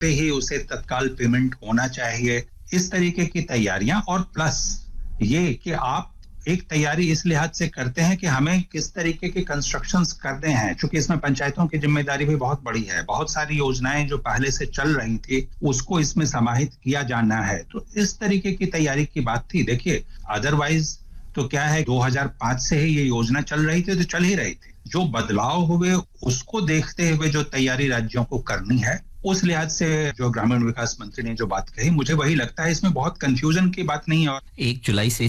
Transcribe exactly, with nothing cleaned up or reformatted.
पे ही उसे तत्काल पेमेंट होना चाहिए, इस तरीके की तैयारियां। और प्लस ये कि आप एक तैयारी इस लिहाज से करते हैं कि हमें किस तरीके के कंस्ट्रक्शंस करने हैं, क्योंकि इसमें पंचायतों की जिम्मेदारी भी बहुत बड़ी है। बहुत सारी योजनाएं जो पहले से चल रही थी उसको इसमें समाहित किया जाना है, तो इस तरीके की तैयारी की बात थी। देखिए, अदरवाइज तो क्या है, दो हज़ार पाँच से ही ये योजना चल रही थी, तो चल ही रही थी। जो बदलाव हुए उसको देखते हुए जो तैयारी राज्यों को करनी है, उस लिहाज से जो ग्रामीण विकास मंत्री ने जो बात कही, मुझे वही लगता है, इसमें बहुत कंफ्यूजन की बात नहीं है। और एक जुलाई से